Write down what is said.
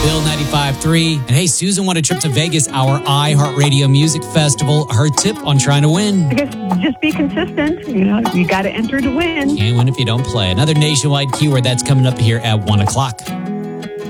Bill 95.3. And hey, Susan won a trip to Vegas, our iHeartRadio Music Festival. Her tip on trying to win. I guess just be consistent. You got to enter to win. Can't win if you don't play. Another nationwide keyword that's coming up here at 1 o'clock.